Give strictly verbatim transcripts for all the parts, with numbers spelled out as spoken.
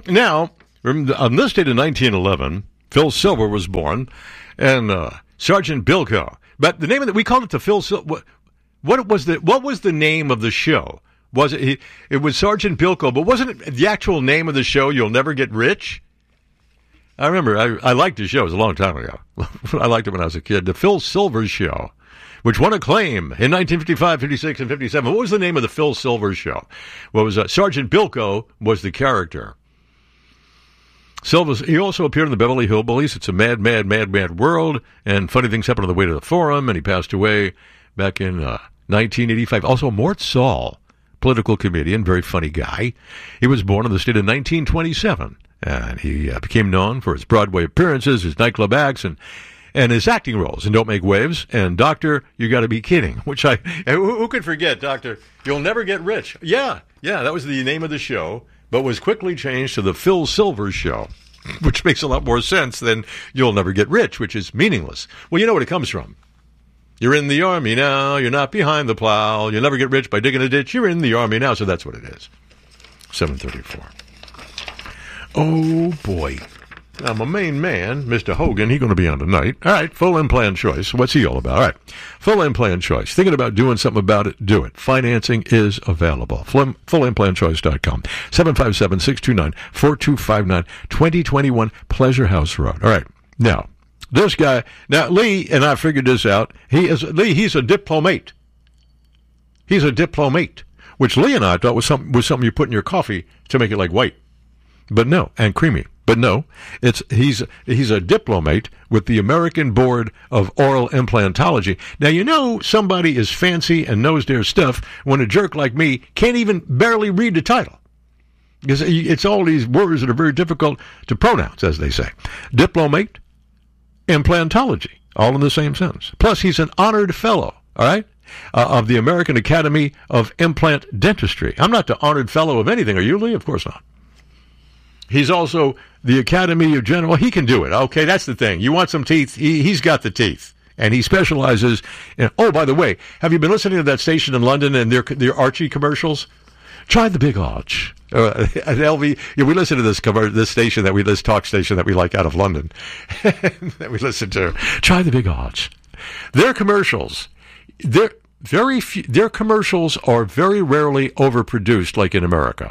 Now, on this date in nineteen eleven, Phil Silver was born, and uh, Sergeant Bilko. But the name of it, we called it the Phil Silver. What, what was the what was the name of the show? Was it? He, it was Sergeant Bilko, but wasn't it the actual name of the show? You'll Never Get Rich. I remember. I, I liked the show. It was a long time ago. I liked it when I was a kid. The Phil Silver Show, which won acclaim in nineteen fifty-five, fifty-six, and fifty-seven. What was the name of the Phil Silver Show? What was uh, Sergeant Bilko was the character. Silva's, he also appeared in the Beverly Hillbillies. It's a mad, mad, mad, mad world, and funny things happened on the way to the Forum, and he passed away back in uh, nineteen eighty-five. Also, Mort Saul, political comedian, very funny guy. He was born in the state of nineteen twenty-seven, and he uh, became known for his Broadway appearances, his nightclub acts, and and his acting roles in Don't Make Waves and Doctor You Gotta Be Kidding, which I, who, who could forget, Doctor You'll Never Get Rich. Yeah, yeah, that was the name of the show, but was quickly changed to the Phil Silver Show, which makes a lot more sense than You'll Never Get Rich, which is meaningless. Well, you know what it comes from. You're in the Army now, you're not behind the plow, you'll never get rich by digging a ditch, you're in the Army now, so that's what it is. seven thirty-four. Oh, boy. Now, my main man, Mister Hogan, he's going to be on tonight. All right, full implant choice. What's he all about? All right, full implant choice. Thinking about doing something about it? Do it. Financing is available. full implant choice dot com. seven five seven, six two nine, four two five nine, twenty twenty-one Pleasure House Road. All right, now, this guy, now, Lee, and I figured this out, he is, Lee, he's a diplomate. He's a diplomate, which Lee and I thought was something, was something you put in your coffee to make it like white. But no, and creamy. But no, it's he's he's a diplomate with the American Board of Oral Implantology. Now, you know somebody is fancy and knows their stuff when a jerk like me can't even barely read the title. Because it's all these words that are very difficult to pronounce, as they say. Diplomate, implantology, all in the same sentence. Plus, he's an honored fellow, all right, uh, of the American Academy of Implant Dentistry. I'm not the honored fellow of anything, are you, Lee? Of course not. He's also the Academy of General. Well, he can do it. Okay, that's the thing. You want some teeth? He, he's got the teeth. And he specializes in... Oh, by the way, have you been listening to that station in London and their their Archie commercials? Try the Big Arch. Uh, at L V, yeah, we listen to this cover, this station that we, this talk station that we like out of London, that we listen to. Try the Big Arch. Their commercials, they're very few, their commercials are very rarely overproduced like in America.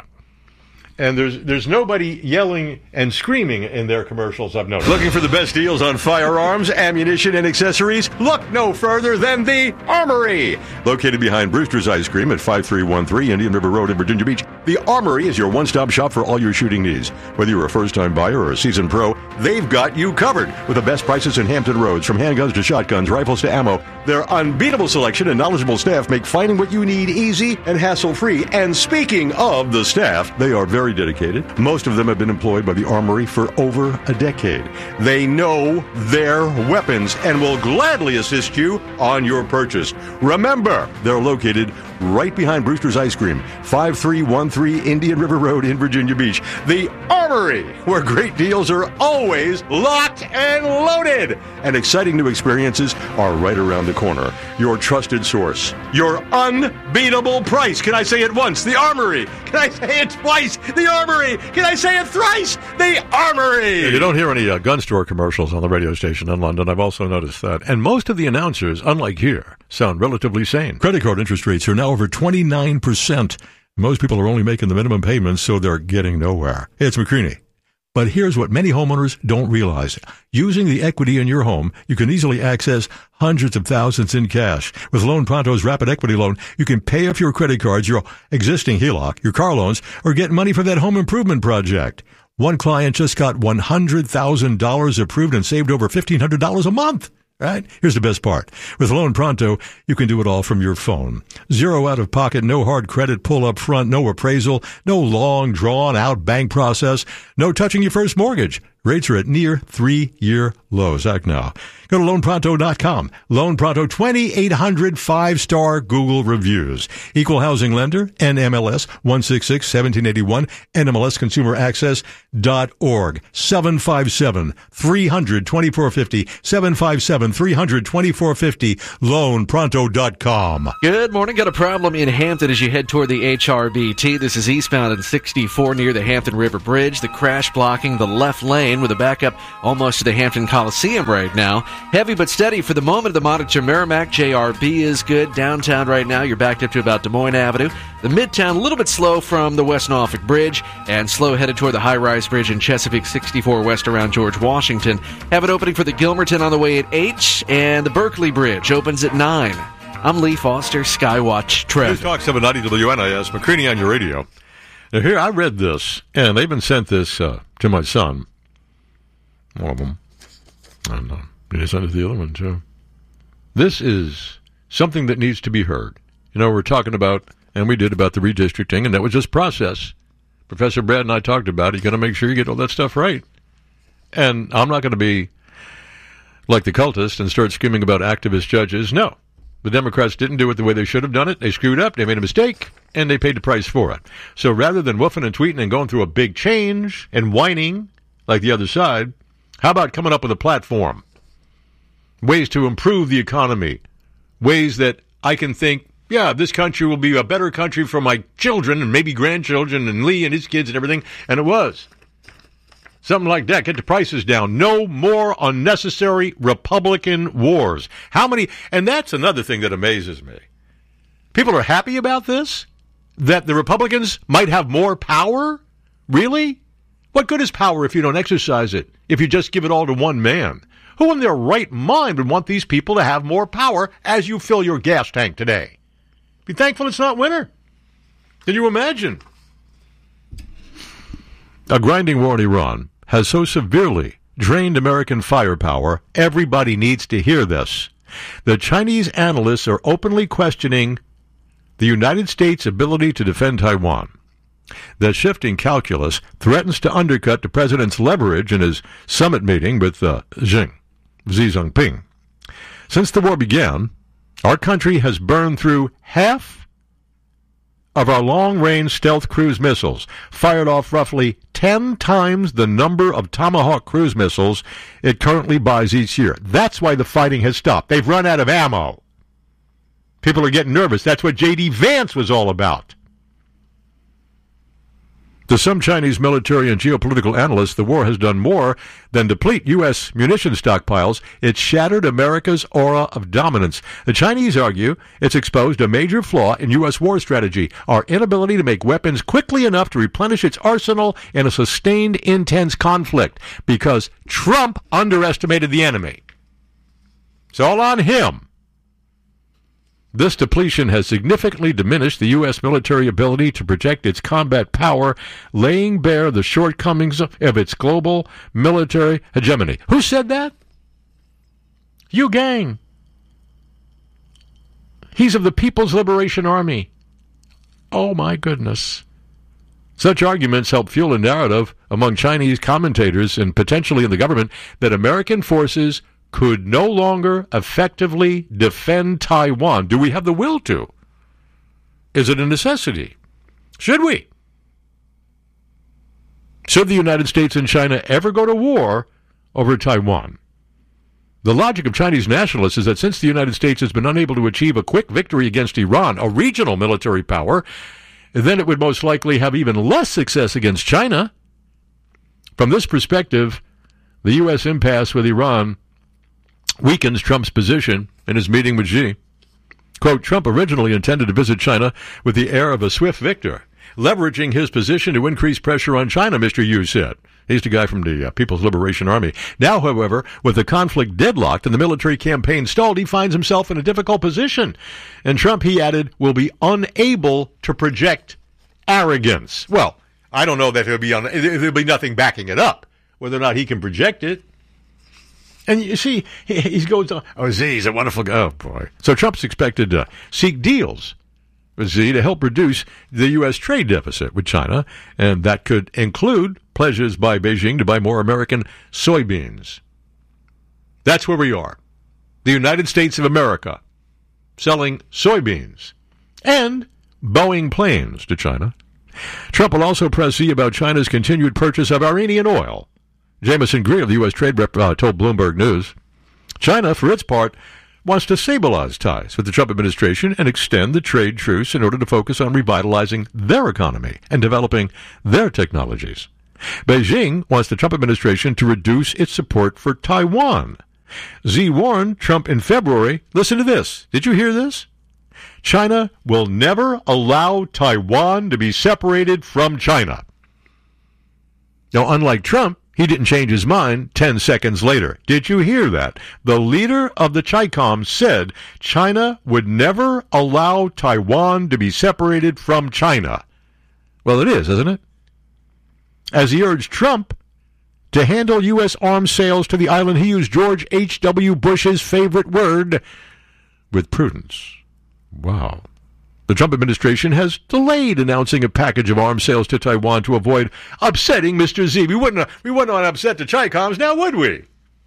And there's there's nobody yelling and screaming in their commercials, I've noticed. Looking for the best deals on firearms, ammunition, and accessories? Look no further than the Armory! Located behind Brewster's Ice Cream at five three one three Indian River Road in Virginia Beach, the Armory is your one-stop shop for all your shooting needs. Whether you're a first-time buyer or a seasoned pro, they've got you covered with the best prices in Hampton Roads, from handguns to shotguns, rifles to ammo. Their unbeatable selection and knowledgeable staff make finding what you need easy and hassle-free. And speaking of the staff, they are very dedicated. Most of them have been employed by the Armory for over a decade. They know their weapons and will gladly assist you on your purchase. Remember, they're located right behind Brewster's Ice Cream, five three one three Indian River Road in Virginia Beach. The Armory, where great deals are always locked and loaded, and exciting new experiences are right around the corner. Your trusted source, your unbeatable price. Can I say it once? The Armory. Can I say it twice? The Armory. Can I say it thrice? The Armory. You don't hear any uh, gun store commercials on the radio station in London. I've also noticed that. And most of the announcers, unlike here, sound relatively sane. Credit card interest rates are now over twenty-nine percent. Most people are only making the minimum payments, so they're getting nowhere. Hey, it's McCreaney. But here's what many homeowners don't realize. Using the equity in your home, you can easily access hundreds of thousands in cash. With Loan Pronto's Rapid Equity Loan, you can pay off your credit cards, your existing H E L O C, your car loans, or get money for that home improvement project. One client just got one hundred thousand dollars approved and saved over fifteen hundred dollars a month. Right? Here's the best part. With Loan Pronto, you can do it all from your phone. Zero out of pocket, no hard credit pull up front, no appraisal, no long drawn out bank process, no touching your first mortgage. Rates are at near three-year lows. Act now. Go to loan pronto dot com. Loan Pronto, twenty-eight hundred five-star Google reviews. Equal housing lender, N M L S one six six one seven eight one, N M L S consumer access dot org. seven five seven, three hundred, twenty-four fifty, seven five seven, three hundred, twenty-four fifty, loan pronto dot com. Good morning. Got a problem in Hampton as you head toward the H R B T. This is eastbound in sixty-four near the Hampton River Bridge. The crash blocking the left lane with a backup almost to the Hampton Coliseum right now. Heavy but steady for the moment at the Monitor Merrimack. J R B is good. Downtown right now, you're backed up to about Des Moines Avenue. The Midtown, a little bit slow from the West Norfolk Bridge, and slow headed toward the High-Rise Bridge in Chesapeake, sixty-four west around George Washington. Have an opening for the Gilmerton on the way at eight, and the Berkeley Bridge opens at nine. I'm Lee Foster, Skywatch Traffic. News Talk seven ninety W N I S, McCready on your radio. Now here, I read this, and they even sent this uh, to my son. One of them. And uh, they sent it to the other one, too. This is something that needs to be heard. You know, we're talking about, and we did about the redistricting, and that was just process. Professor Brad and I talked about it. You got to make sure you get all that stuff right. And I'm not going to be like the cultist and start screaming about activist judges. No. The Democrats didn't do it the way they should have done it. They screwed up. They made a mistake, and they paid the price for it. So rather than woofing and tweeting and going through a big change and whining like the other side, how about coming up with a platform? Ways to improve the economy. Ways that I can think, yeah, this country will be a better country for my children and maybe grandchildren and Lee and his kids and everything. And it was. Something like that. Get the prices down. No more unnecessary Republican wars. How many? And that's another thing that amazes me. People are happy about this? That the Republicans might have more power? Really? What good is power if you don't exercise it? If you just give it all to one man? Who in their right mind would want these people to have more power as you fill your gas tank today? Be thankful it's not winter. Can you imagine? A grinding war in Iran has so severely drained American firepower, everybody needs to hear this. The Chinese analysts are openly questioning the United States' ability to defend Taiwan. The shifting calculus threatens to undercut the president's leverage in his summit meeting with uh, Xi, Xi Jinping. Since the war began, our country has burned through half of our long-range stealth cruise missiles, fired off roughly ten times the number of Tomahawk cruise missiles it currently buys each year. That's why the fighting has stopped. They've run out of ammo. People are getting nervous. That's what J D. Vance was all about. To some Chinese military and geopolitical analysts, the war has done more than deplete U S munition stockpiles. It's shattered America's aura of dominance. The Chinese argue it's exposed a major flaw in U S war strategy, our inability to make weapons quickly enough to replenish its arsenal in a sustained, intense conflict, because Trump underestimated the enemy. It's all on him. This depletion has significantly diminished the U S military ability to protect its combat power, laying bare the shortcomings of, of its global military hegemony. Who said that? Yu Gang. He's of the People's Liberation Army. Oh, my goodness. Such arguments help fuel a narrative among Chinese commentators and potentially in the government that American forces could no longer effectively defend Taiwan. Do we have the will to? Is it a necessity? Should we? Should the United States and China ever go to war over Taiwan? The logic of Chinese nationalists is that since the United States has been unable to achieve a quick victory against Iran, a regional military power, then it would most likely have even less success against China. From this perspective, the U S impasse with Iran weakens Trump's position in his meeting with Xi. Quote, Trump originally intended to visit China with the air of a swift victor, leveraging his position to increase pressure on China, Mister Yu said. He's the guy from the uh, People's Liberation Army. Now, however, with the conflict deadlocked and the military campaign stalled, he finds himself in a difficult position. And Trump, he added, will be unable to project arrogance. Well, I don't know that he'll be on, there'll be nothing backing it up, whether or not he can project it. And you see, he, he goes on, oh, Xi, he's a wonderful guy. Oh, boy. So Trump's expected to seek deals with Xi to help reduce the U S trade deficit with China, and that could include pledges by Beijing to buy more American soybeans. That's where we are. The United States of America selling soybeans and Boeing planes to China. Trump will also press Xi about China's continued purchase of Iranian oil. Jameson Greer of the U S Trade Rep uh, told Bloomberg News, China, for its part, wants to stabilize ties with the Trump administration and extend the trade truce in order to focus on revitalizing their economy and developing their technologies. Beijing wants the Trump administration to reduce its support for Taiwan. Xi warned Trump in February, listen to this, did you hear this? China will never allow Taiwan to be separated from China. Now, unlike Trump, he didn't change his mind ten seconds later. Did you hear that? The leader of the Chi-Com said China would never allow Taiwan to be separated from China. Well, it is, isn't it? As he urged Trump to handle U S arms sales to the island, he used George H W. Bush's favorite word, with prudence. Wow. The Trump administration has delayed announcing a package of arms sales to Taiwan to avoid upsetting Mister Xi. We wouldn't, we wouldn't want to upset the Chi-Coms now, would we?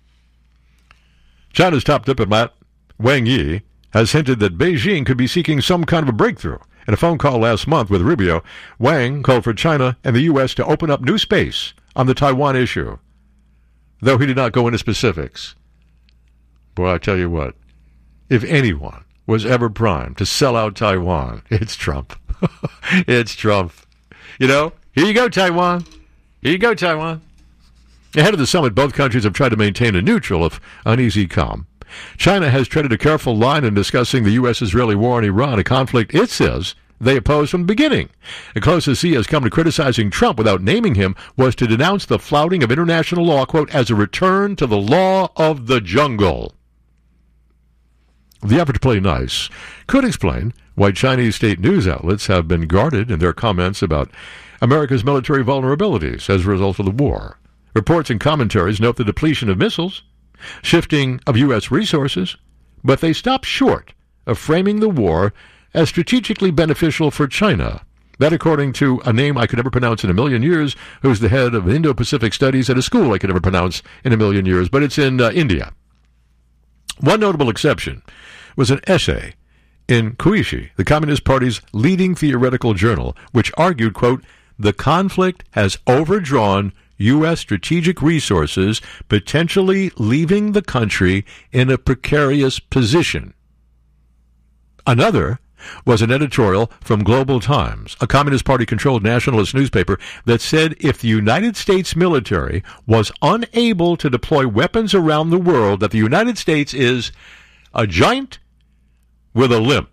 China's top diplomat, Wang Yi, has hinted that Beijing could be seeking some kind of a breakthrough. In a phone call last month with Rubio, Wang called for China and the U S to open up new space on the Taiwan issue, though he did not go into specifics. Boy, I tell you what, if anyone was ever primed to sell out Taiwan, it's Trump. It's Trump. You know, here you go, Taiwan. Here you go, Taiwan. Ahead of the summit, both countries have tried to maintain a neutral, if uneasy, calm. China has treaded a careful line in discussing the U S-Israeli war in Iran, a conflict it says they opposed from the beginning. The closest Xi has come to criticizing Trump without naming him was to denounce the flouting of international law, quote, as a return to the law of the jungle. The effort to play nice could explain why Chinese state news outlets have been guarded in their comments about America's military vulnerabilities as a result of the war. Reports and commentaries note the depletion of missiles, shifting of U S resources, but they stop short of framing the war as strategically beneficial for China. That, according to a name I could never pronounce in a million years, who's the head of Indo-Pacific Studies at a school I could never pronounce in a million years, but it's in uh, India. One notable exception was an essay in Kuishi, the Communist Party's leading theoretical journal, which argued, quote, the conflict has overdrawn U S strategic resources, potentially leaving the country in a precarious position. Another was an editorial from Global Times, a Communist Party-controlled nationalist newspaper, that said if the United States military was unable to deploy weapons around the world, that the United States is a giant with a limp.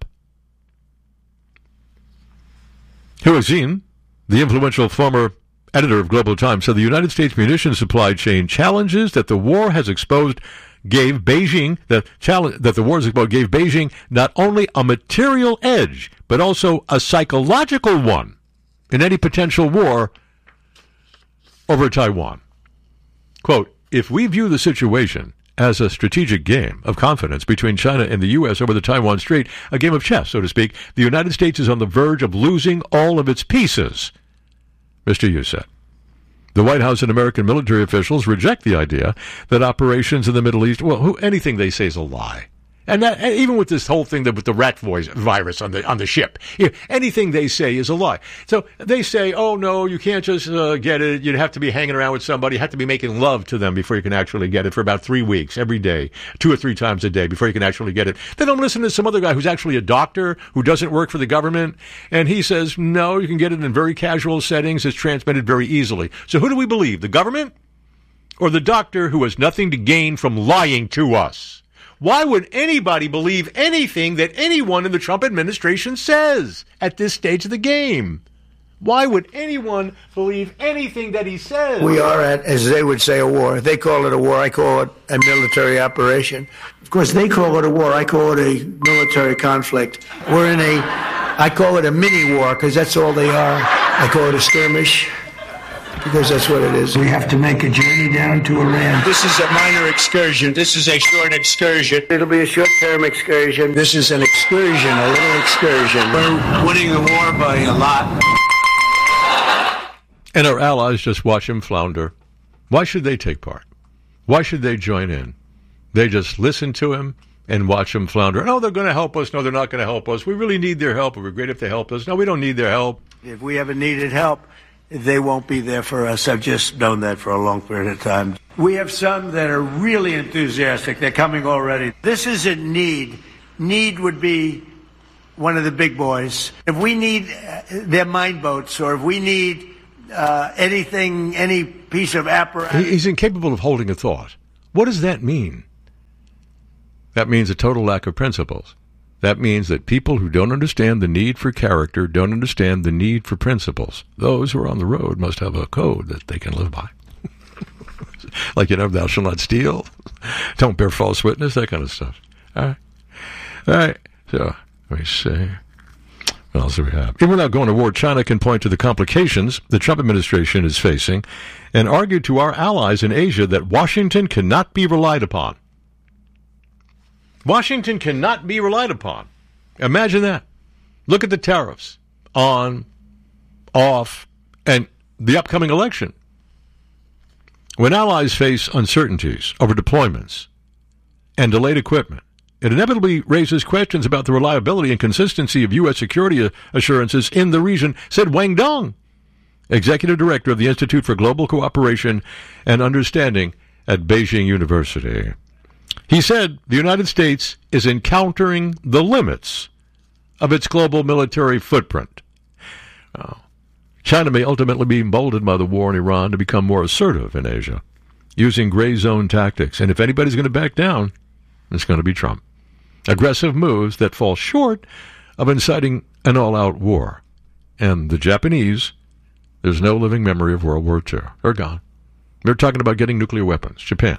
Hu Xin, the influential former editor of Global Times, said the United States munitions supply chain challenges that the war has exposed gave Beijing the challenge that the war has exposed gave Beijing not only a material edge but also a psychological one in any potential war over Taiwan. Quote, if we view the situation as a strategic game of confidence between China and the U S over the Taiwan Strait, a game of chess, so to speak, the United States is on the verge of losing all of its pieces, Mister Yu said. The White House and American military officials reject the idea that operations in the Middle East, well, who, anything they say is a lie. And that, even with this whole thing that with the rat voice, virus on the on the ship, you know, anything they say is a lie. So they say, oh, no, you can't just uh, get it. You'd have to be hanging around with somebody. You have to be making love to them before you can actually get it for about three weeks, every day, two or three times a day before you can actually get it. They don't listen to some other guy who's actually a doctor who doesn't work for the government. And he says, no, you can get it in very casual settings. It's transmitted very easily. So who do we believe, the government or the doctor who has nothing to gain from lying to us? Why would anybody believe anything that anyone in the Trump administration says at this stage of the game? Why would anyone believe anything that he says? We are at, as they would say, a war. They call it a war. I call it a military operation. Of course, they call it a war. I call it a military conflict. We're in a, I call it a mini war because that's all they are. I call it a skirmish, because that's what it is. We have to make a journey down to Iran. This is a minor excursion. This is a short excursion. It'll be a short-term excursion. This is an excursion, a little excursion. We're winning the war by a lot. And our allies just watch him flounder. Why should they take part? Why should they join in? They just listen to him and watch him flounder. No, they're going to help us. No, they're not going to help us. We really need their help. It would be great if they helped us. No, we don't need their help. If we ever needed help, they won't be there for us. I've just known that for a long period of time. We have some that are really enthusiastic. They're coming already. This isn't need. Need would be one of the big boys. If we need uh, their mine boats, or if we need uh, anything, any piece of apparatus. He's incapable of holding a thought. What does that mean? That means a total lack of principles. That means that people who don't understand the need for character don't understand the need for principles. Those who are on the road must have a code that they can live by. Like, you know, thou shalt not steal, don't bear false witness, that kind of stuff. All right. All right. So, let me see. What else do we have? Even without going to war, China can point to the complications the Trump administration is facing and argue to our allies in Asia that Washington cannot be relied upon. Washington cannot be relied upon. Imagine that. Look at the tariffs on, off, and the upcoming election. When allies face uncertainties over deployments and delayed equipment, it inevitably raises questions about the reliability and consistency of U S security assurances in the region, said Wang Dong, Executive Director of the Institute for Global Cooperation and Understanding at Beijing University. He said the United States is encountering the limits of its global military footprint. Oh. China may ultimately be emboldened by the war in Iran to become more assertive in Asia, using gray zone tactics. And if anybody's going to back down, it's going to be Trump. Aggressive moves that fall short of inciting an all-out war. And the Japanese, there's no living memory of World War Two. They're gone. They're talking about getting nuclear weapons. Japan.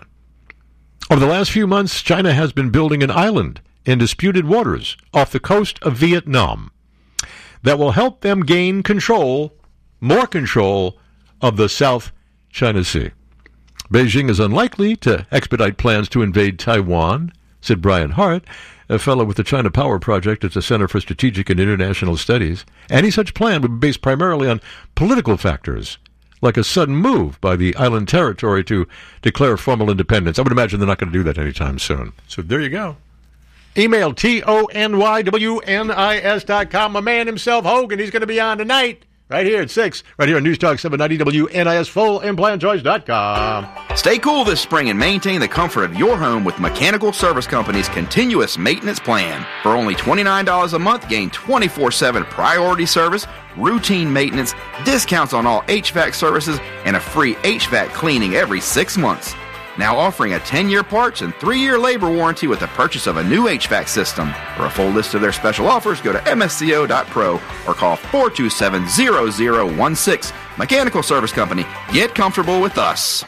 Over the last few months, China has been building an island in disputed waters off the coast of Vietnam that will help them gain control, more control, of the South China Sea. Beijing is unlikely to expedite plans to invade Taiwan, said Brian Hart, a fellow with the China Power Project at the Center for Strategic and International Studies. Any such plan would be based primarily on political factors, like a sudden move by the island territory to declare formal independence. I would imagine they're not going to do that anytime soon. So there you go. Email T O N Y W N I S dot com. My man himself, Hogan, he's going to be on tonight. Right here at six, right here on News Talk seven ninety W N I S, full implant choice dot com. Stay cool this spring and maintain the comfort of your home with Mechanical Service Company's continuous maintenance plan. For only twenty-nine dollars a month, gain twenty-four seven priority service, routine maintenance, discounts on all H V A C services, and a free H V A C cleaning every six months. Now offering a ten-year parts and three-year labor warranty with the purchase of a new H V A C system. For a full list of their special offers, go to M S C O dot pro or call four two seven, zero zero one six. Mechanical Service Company. Get comfortable with us.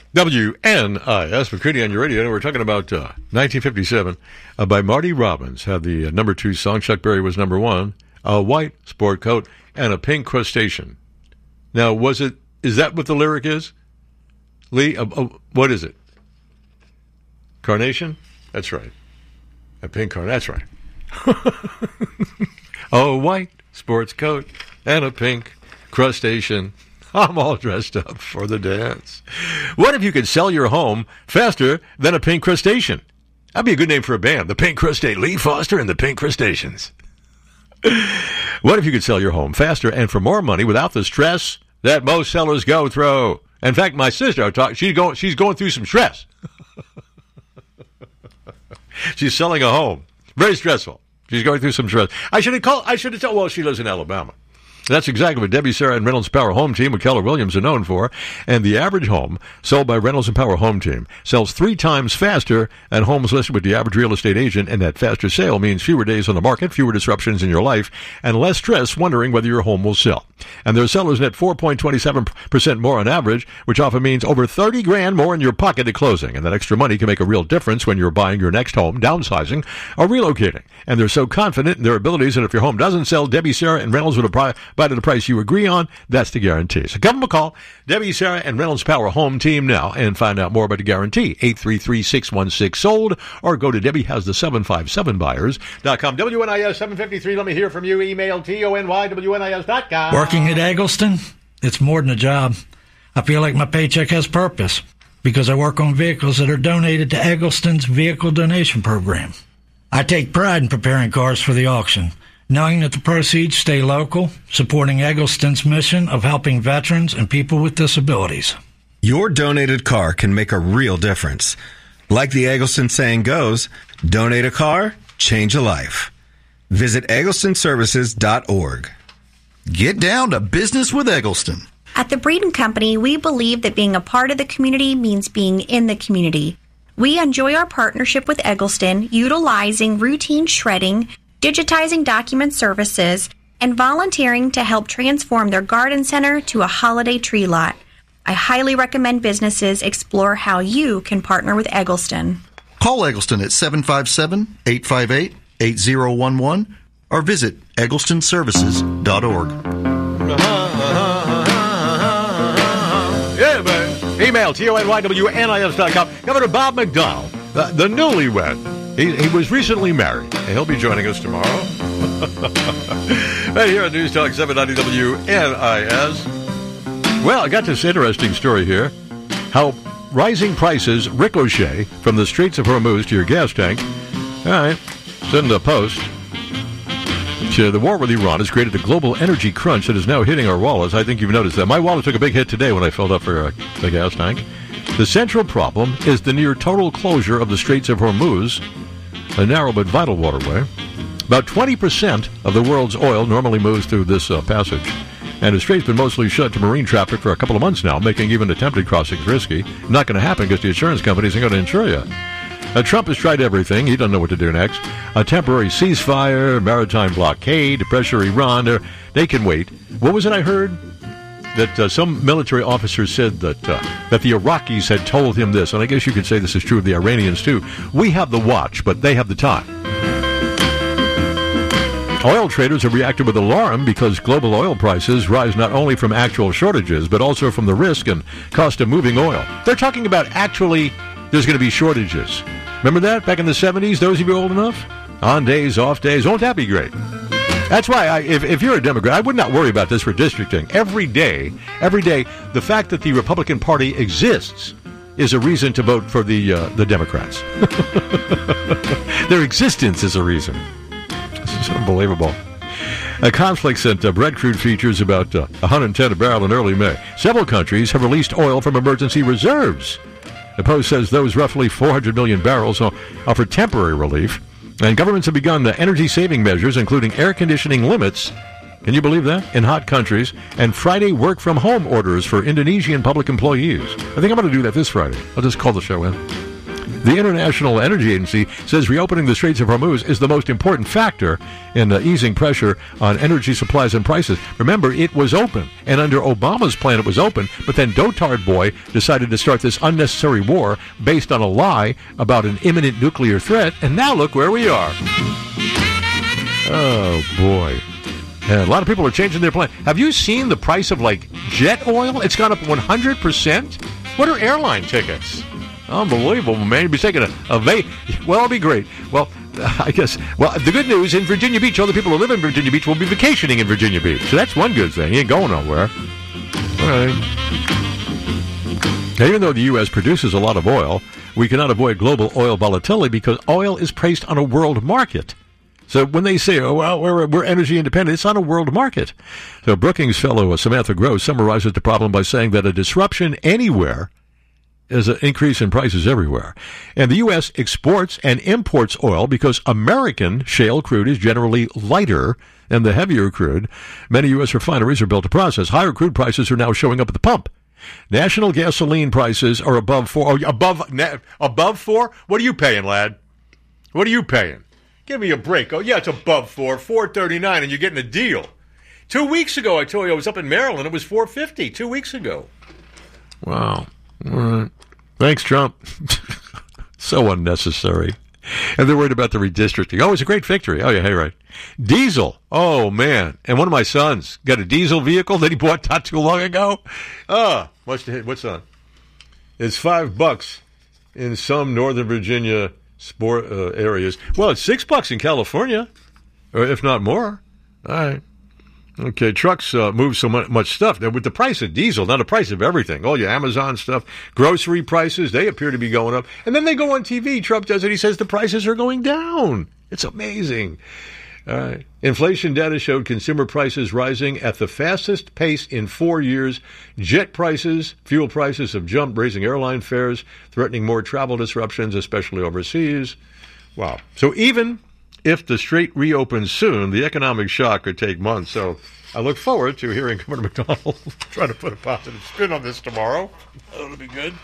W N I S, McCready on your radio. We're talking about uh, nineteen fifty-seven uh, by Marty Robbins. Had the uh, number two song. Chuck Berry was number one. A white sport coat and a pink crustacean. Now, was it? Is that what the lyric is? Lee, uh, uh, what is it? Carnation? That's right. A pink carnation. That's right. A white sports coat and a pink crustacean. I'm all dressed up for the dance. What if you could sell your home faster than a pink crustacean? That'd be a good name for a band. The Pink Crustaceans. Lee Foster and the Pink Crustaceans. What if you could sell your home faster and for more money without the stress that most sellers go through? In fact, my sister, I talk, she's going, she's going through some stress. She's selling a home. Very stressful. She's going through some stress. I should have called, I should have told, well, she lives in Alabama. That's exactly what Debbie, Sarah, and Reynolds Power Home Team with Keller Williams are known for. And the average home sold by Reynolds and Power Home Team sells three times faster than homes listed with the average real estate agent. And that faster sale means fewer days on the market, fewer disruptions in your life, and less stress wondering whether your home will sell. And their sellers net four point two seven percent more on average, which often means over thirty grand more in your pocket at closing. And that extra money can make a real difference when you're buying your next home, downsizing, or relocating. And they're so confident in their abilities that if your home doesn't sell, Debbie, Sarah, and Reynolds would have probably buy to the price you agree on. That's the guarantee. So give them a call, Debbie, Sarah, and Reynolds Power Home Team now, and find out more about the guarantee. eight three three, six one six, sold, or go to Debbie Has the seven five seven buyers dot com. W N I S seven fifty-three, let me hear from you. Email T O N Y W N I S dot com. Working at Eggleston? It's more than a job. I feel like my paycheck has purpose because I work on vehicles that are donated to Eggleston's Vehicle Donation Program. I take pride in preparing cars for the auction, knowing that the proceeds stay local, supporting Eggleston's mission of helping veterans and people with disabilities. Your donated car can make a real difference. Like the Eggleston saying goes, donate a car, change a life. Visit eggleston services dot org. Get down to business with Eggleston. At the Breeden Company, we believe that being a part of the community means being in the community. We enjoy our partnership with Eggleston, utilizing routine shredding, digitizing document services, and volunteering to help transform their garden center to a holiday tree lot. I highly recommend businesses explore how you can partner with Eggleston. Call Eggleston at seven five seven, eight five eight, eight zero one one or visit eggleston services dot org. Yeah, man. Email T O N Y W N I S dot com. Governor Bob McDonnell, the, the newlywed. He, he was recently married. And he'll be joining us tomorrow. Right here on News Talk seven ninety W N I S. Well, I got this interesting story here. How rising prices ricochet from the Straits of Hormuz to your gas tank. All right. Send a post. The war with Iran has created a global energy crunch that is now hitting our wallets. I think you've noticed that. My wallet took a big hit today when I filled up for uh, the gas tank. The central problem is the near total closure of the Straits of Hormuz, a narrow but vital waterway. About twenty percent of the world's oil normally moves through this uh, passage. And the strait's been mostly shut to marine traffic for a couple of months now, making even attempted crossings risky. Not going to happen because the insurance companies ain't going to insure you. Uh, Trump has tried everything. He doesn't know what to do next. A temporary ceasefire, maritime blockade, to pressure Iran. They can wait. What was it I heard? That uh, some military officers said that uh, that the Iraqis had told him this, and I guess you could say this is true of the Iranians too. We have the watch, but they have the time. Oil traders have reacted with alarm because global oil prices rise not only from actual shortages, but also from the risk and cost of moving oil. They're talking about actually there's going to be shortages. Remember that back in the seventies, those of you old enough? On days, off days. Won't that be great? That's why, I, if, if you're a Democrat, I would not worry about this redistricting. Every day, every day, the fact that the Republican Party exists is a reason to vote for the uh, the Democrats. Their existence is a reason. This is unbelievable. A conflict sent uh, Brent crude futures about uh, one hundred ten a barrel in early May. Several countries have released oil from emergency reserves. The Post says those roughly four hundred million barrels offer temporary relief. And governments have begun the energy-saving measures, including air conditioning limits. Can you believe that? In hot countries. And Friday work-from-home orders for Indonesian public employees. I think I'm going to do that this Friday. I'll just call the show in. The International Energy Agency says reopening the Straits of Hormuz is the most important factor in uh, easing pressure on energy supplies and prices. Remember, it was open, and under Obama's plan it was open, but then Dotard Boy decided to start this unnecessary war based on a lie about an imminent nuclear threat, and now look where we are. Oh, boy. And a lot of people are changing their plan. Have you seen the price of, like, jet oil? It's gone up one hundred percent. What are airline tickets? Unbelievable, man. You'd be taking a, a va- Well, it'll be great. Well, I guess, well, the good news, in Virginia Beach, all the people who live in Virginia Beach will be vacationing in Virginia Beach. So that's one good thing. You ain't going nowhere. All right. Now, even though the U S produces a lot of oil, we cannot avoid global oil volatility because oil is priced on a world market. So when they say, oh, well, we're, we're energy independent, it's on a world market. So Brookings fellow Samantha Gross summarizes the problem by saying that a disruption anywhere is an increase in prices everywhere. And the U S exports and imports oil because American shale crude is generally lighter than the heavier crude. Many U S refineries are built to process. Higher crude prices are now showing up at the pump. National gasoline prices are above four. Oh, above, na- above four? What are you paying, lad? What are you paying? Give me a break. Oh, yeah, it's above four, four thirty-nine, and you're getting a deal. Two weeks ago, I told you I was up in Maryland. It was four fifty, two weeks ago. Wow. All right. Thanks, Trump. So unnecessary. And they're worried about the redistricting. Oh, it's a great victory. Oh, yeah, hey, right. Diesel. Oh, man. And one of my sons got a diesel vehicle that he bought not too long ago. Oh, what's, the, what's on? It's five bucks in some Northern Virginia sport uh, areas. Well, it's six bucks in California, or if not more. All right. Okay, trucks uh, move so much, much stuff. Now, with the price of diesel, now the price of everything, all your Amazon stuff, grocery prices, they appear to be going up. And then they go on T V, Trump does it, he says the prices are going down. It's amazing. All right. Inflation data showed consumer prices rising at the fastest pace in four years. Jet prices, fuel prices have jumped, raising airline fares, threatening more travel disruptions, especially overseas. Wow. So even if the strait reopens soon, the economic shock could take months. So I look forward to hearing Governor McDonnell try to put a positive spin on this tomorrow. That'll be good.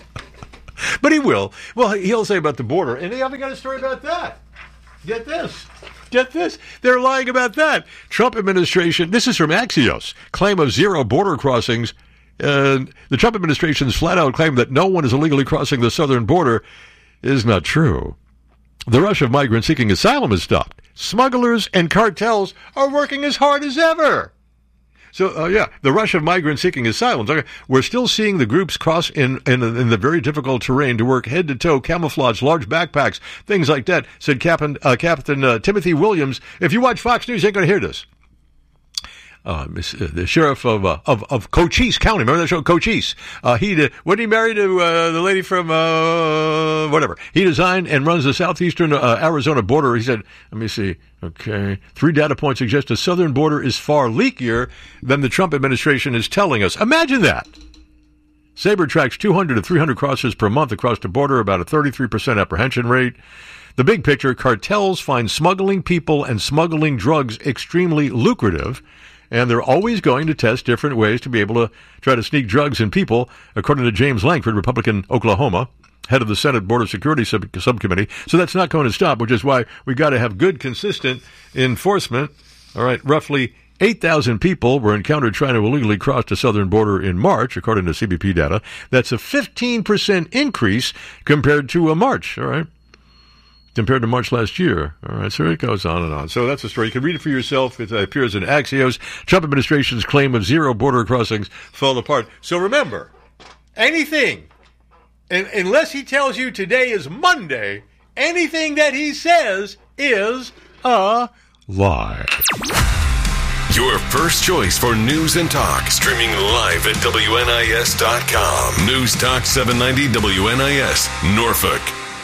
But he will. Well, he'll say about the border. And he haven't got a story about that. Get this. Get this. They're lying about that. Trump administration, this is from Axios, claim of zero border crossings. Uh, the Trump administration's flat-out claim that no one is illegally crossing the southern border is not true. The rush of migrants seeking asylum has stopped. Smugglers and cartels are working as hard as ever. So, uh, yeah, the rush of migrants seeking asylum. We're still seeing the groups cross in, in, in the very difficult terrain to work head-to-toe, camouflage, large backpacks, things like that, said Captain, uh, Captain uh, Timothy Williams. If you watch Fox News, you ain't going to hear this. Uh, the sheriff of, uh, of of Cochise County. Remember that show, Cochise? Uh, he did, wasn't he married to uh, the lady from uh, whatever? He designed and runs the southeastern uh, Arizona border. He said, "Let me see. Okay, three data points suggest the southern border is far leakier than the Trump administration is telling us." Imagine that. Sabre tracks two hundred to three hundred crosses per month across the border, about a thirty-three percent apprehension rate. The big picture: cartels find smuggling people and smuggling drugs extremely lucrative. And they're always going to test different ways to be able to try to sneak drugs in people, according to James Lankford, Republican, Oklahoma, head of the Senate Border Security Sub- Subcommittee. So that's not going to stop, which is why we got to have good, consistent enforcement. All right, roughly eight thousand people were encountered trying to illegally cross the southern border in March, according to C B P data. That's a fifteen percent increase compared to a March, all right? Compared to March last year. All right, so it goes on and on. So that's the story. You can read it for yourself. It appears in Axios. Trump administration's claim of zero border crossings fell apart. So remember, anything, and, unless he tells you today is Monday, anything that he says is a lie. Your first choice for news and talk. Streaming live at W N I S dot com. News Talk seven ninety W N I S, Norfolk.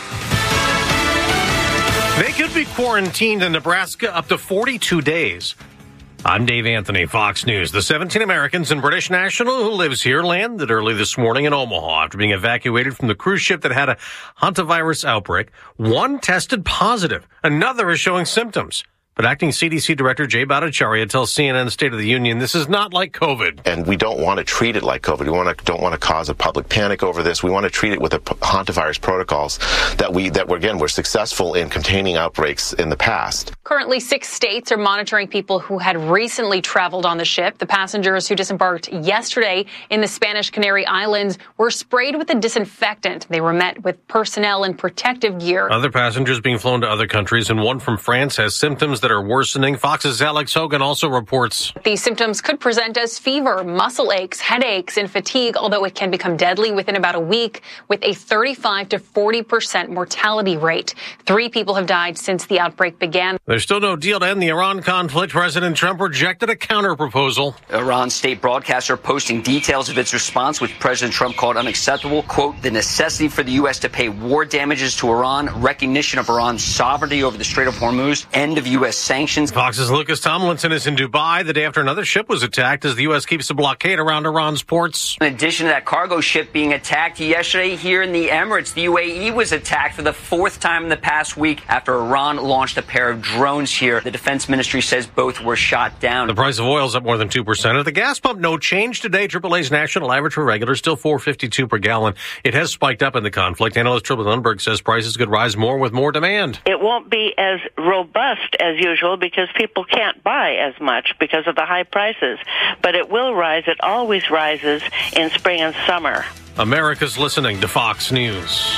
They could be quarantined in Nebraska up to forty-two days. I'm Dave Anthony, Fox News. The seventeen Americans and British national who lives here landed early this morning in Omaha after being evacuated from the cruise ship that had a hantavirus outbreak. One tested positive. Another is showing symptoms. But acting C D C Director Jay Bhattacharya tells C N N State of the Union this is not like COVID. And we don't want to treat it like COVID. We want to, don't want to cause a public panic over this. We want to treat it with the hantavirus protocols that we, that we're, again, we're successful in containing outbreaks in the past. Currently, six states are monitoring people who had recently traveled on the ship. The passengers who disembarked yesterday in the Spanish Canary Islands were sprayed with a disinfectant. They were met with personnel and protective gear. Other passengers being flown to other countries, and one from France has symptoms that are worsening. Fox's Alex Hogan also reports these symptoms could present as fever, muscle aches, headaches, and fatigue, although it can become deadly within about a week with a thirty-five to forty percent mortality rate. Three people have died since the outbreak began. There's still no deal to end the Iran conflict. President Trump rejected a counterproposal. Iran's state broadcaster posting details of its response, which President Trump called unacceptable. Quote, the necessity for the U S to pay war damages to Iran, recognition of Iran's sovereignty over the Strait of Hormuz, end of U S sanctions. Fox's Lucas Tomlinson is in Dubai the day after another ship was attacked as the U S keeps a blockade around Iran's ports. In addition to that cargo ship being attacked yesterday here in the Emirates, the U A E was attacked for the fourth time in the past week after Iran launched a pair of drones here. The defense ministry says both were shot down. The price of oil is up more than two percent. At the gas pump, no change today. triple A's national average for regular still four fifty-two per gallon. It has spiked up in the conflict. Analyst Triple Lundberg says prices could rise more with more demand. It won't be as robust as usual because people can't buy as much because of the high prices. But it will rise. It always rises in spring and summer. America's listening to Fox News.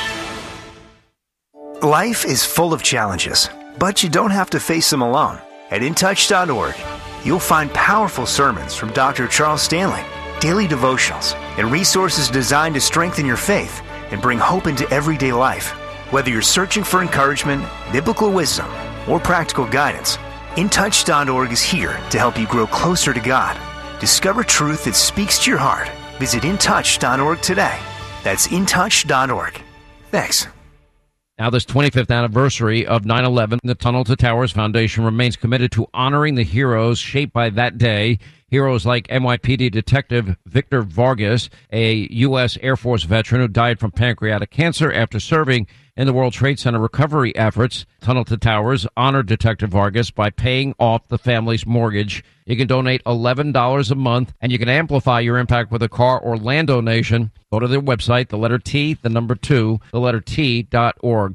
Life is full of challenges, but you don't have to face them alone. At in touch dot org, you'll find powerful sermons from Doctor Charles Stanley, daily devotionals, and resources designed to strengthen your faith and bring hope into everyday life. Whether you're searching for encouragement, biblical wisdom, or practical guidance, In Touch dot org is here to help you grow closer to God. Discover truth that speaks to your heart. Visit In Touch dot org today. That's In Touch dot org. Thanks. Now, this twenty-fifth anniversary of nine eleven, the Tunnel to Towers Foundation remains committed to honoring the heroes shaped by that day. Heroes like N Y P D Detective Victor Vargas, a U S Air Force veteran who died from pancreatic cancer after serving in the World Trade Center recovery efforts. Tunnel to Towers honored Detective Vargas by paying off the family's mortgage. You can donate eleven dollars a month, and you can amplify your impact with a car or land donation. Go to their website, the letter T, the number two, the letter T dot org.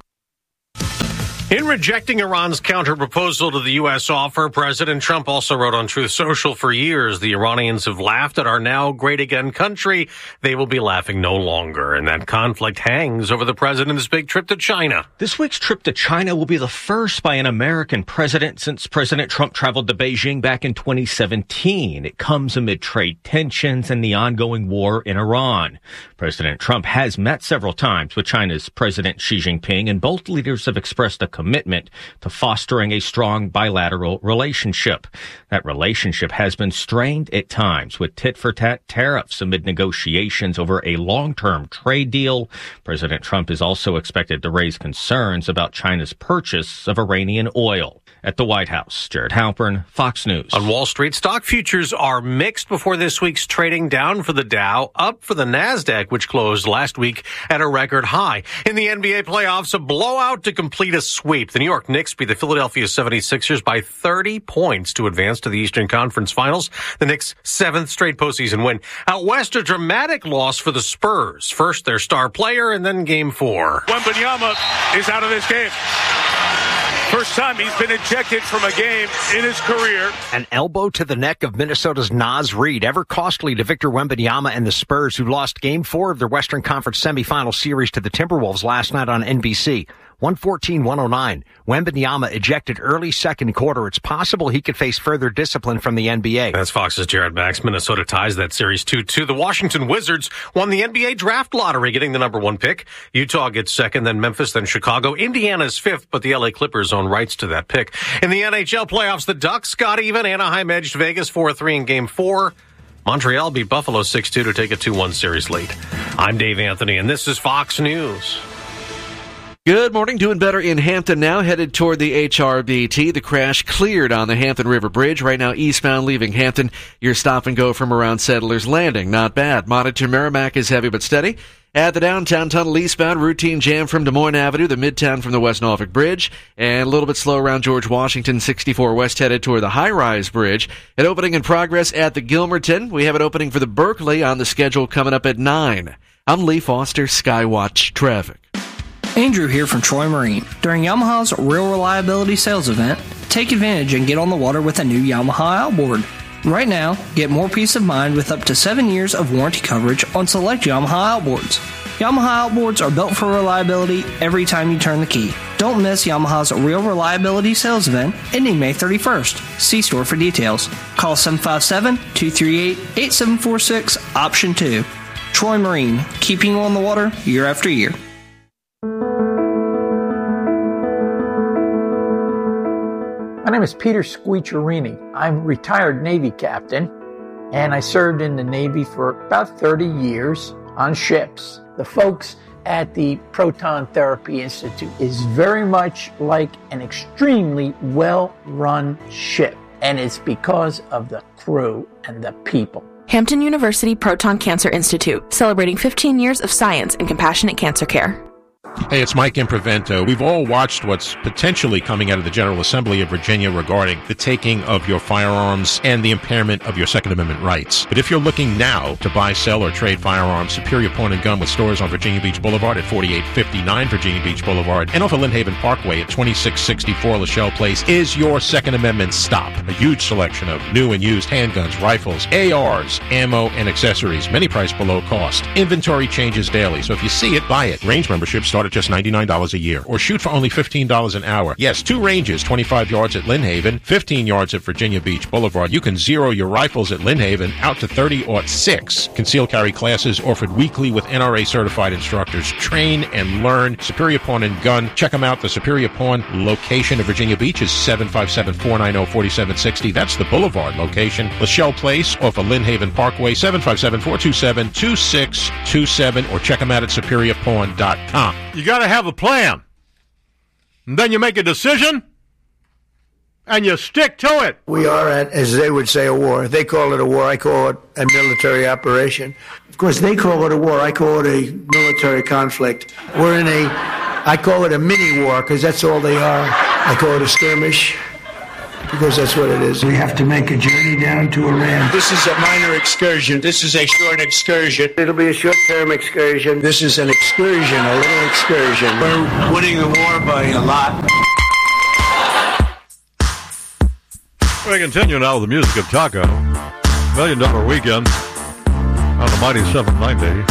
In rejecting Iran's counter-proposal to the U S offer, President Trump also wrote on Truth Social, for years, the Iranians have laughed at our now great again country. They will be laughing no longer. And that conflict hangs over the president's big trip to China. This week's trip to China will be the first by an American president since President Trump traveled to Beijing back in twenty seventeen. It comes amid trade tensions and the ongoing war in Iran. President Trump has met several times with China's President Xi Jinping, and both leaders have expressed a commitment to fostering a strong bilateral relationship. That relationship has been strained at times with tit-for-tat tariffs amid negotiations over a long-term trade deal. President Trump is also expected to raise concerns about China's purchase of Iranian oil. At the White House, Jared Halpern, Fox News. On Wall Street, stock futures are mixed before this week's trading, down for the Dow, up for the NASDAQ, which closed last week at a record high. In the N B A playoffs, a blowout to complete a sweep. The New York Knicks beat the Philadelphia seventy-sixers by thirty points to advance to the Eastern Conference Finals. The Knicks' seventh straight postseason win. Out west, a dramatic loss for the Spurs. First, their star player, and then game four. Wembanyama is out of this game. First time he's been ejected from a game in his career. An elbow to the neck of Minnesota's Naz Reid, ever costly to Victor Wembanyama and the Spurs, who lost game four of their Western Conference semifinal series to the Timberwolves last night on N B C. one fourteen one oh nine. Wembanyama ejected early second quarter. It's possible he could face further discipline from the N B A. That's Fox's Jared Max. Minnesota ties that series two two. The Washington Wizards won the N B A draft lottery, getting the number one pick. Utah gets second, then Memphis, then Chicago. Indiana's fifth, but the L A Clippers own rights to that pick. In the N H L playoffs, the Ducks got even. Anaheim edged Vegas four three in game four. Montreal beat Buffalo six two to take a two one series lead. I'm Dave Anthony, and this is Fox News. Good morning. Doing better in Hampton now, headed toward the H R B T. The crash cleared on the Hampton River Bridge. Right now, eastbound leaving Hampton. Your stop and go from around Settlers Landing. Not bad. Monitor Merrimack is heavy but steady. At the downtown tunnel eastbound, routine jam from Des Moines Avenue, the Midtown from the West Norfolk Bridge, and a little bit slow around George Washington sixty-four West headed toward the High Rise Bridge. An opening in progress at the Gilmerton. We have an opening for the Berkeley on the schedule coming up at nine. I'm Lee Foster, Skywatch Traffic. Andrew here from Troy Marine. During Yamaha's Real Reliability Sales Event, take advantage and get on the water with a new Yamaha outboard. Right now, get more peace of mind with up to seven years of warranty coverage on select Yamaha outboards. Yamaha outboards are built for reliability every time you turn the key. Don't miss Yamaha's Real Reliability Sales Event ending May thirty-first. See store for details. Call seven five seven, two three eight, eight seven four six, option two. Troy Marine, keeping you on the water year after year. My name is Peter Squicciarini. I'm a retired Navy captain, and I served in the Navy for about thirty years on ships. The folks at the Proton Therapy Institute is very much like an extremely well-run ship, and it's because of the crew and the people. Hampton University Proton Cancer Institute, celebrating fifteen years of science and compassionate cancer care. Hey, it's Mike Improvento. We've all watched what's potentially coming out of the General Assembly of Virginia regarding the taking of your firearms and the impairment of your Second Amendment rights. But if you're looking now to buy, sell, or trade firearms, Superior Pawn and Gun with stores on Virginia Beach Boulevard at forty-eight fifty-nine Virginia Beach Boulevard and off of Lynnhaven Parkway at twenty-six sixty-four Lachelle Place is your Second Amendment stop. A huge selection of new and used handguns, rifles, A Rs, ammo, and accessories, many priced below cost. Inventory changes daily, so if you see it, buy it. Range membership starts start at just ninety-nine dollars a year, or shoot for only fifteen dollars an hour. Yes, two ranges, twenty-five yards at Lynn Haven, fifteen yards at Virginia Beach Boulevard. You can zero your rifles at Lynn Haven out to thirty or six. Concealed carry classes offered weekly with N R A certified instructors. Train and learn. Superior Pawn and Gun. Check them out. The Superior Pawn location of Virginia Beach is seven five seven, four nine zero, four seven six zero. That's the Boulevard location. Lachelle Place off of Lynn Haven Parkway, seven five seven, four two seven, two six two seven, or check them out at superior pawn dot com. You got to have a plan. And then you make a decision, and you stick to it. We are at, as they would say, a war. They call it a war. I call it a military operation. Of course, they call it a war. I call it a military conflict. We're in a, I call it a mini war, because that's all they are. I call it a skirmish, because that's what it is. We have to make a journey down to Iran. This is a minor excursion. This is a short excursion. It'll be a short-term excursion. This is an excursion, a little excursion. We're winning the war by a lot. We continue now with the music of Taco. Million Dollar Weekend on the Mighty seven ninety.